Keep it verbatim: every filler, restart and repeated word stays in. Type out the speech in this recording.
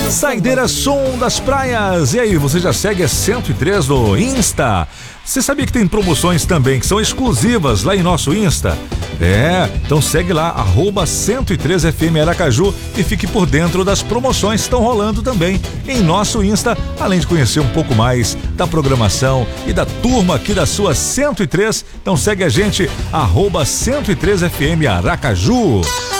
Saideira Som das Praias. E aí, você já segue a cento e três no Insta? Você sabia que tem promoções também que são exclusivas lá em nosso Insta? É, então segue lá, arroba cento e três F M Aracaju e fique por dentro das promoções que estão rolando também em nosso Insta, além de conhecer um pouco mais da programação e da turma aqui da sua cento e três. Então segue a gente, arroba cento e três F M Aracaju.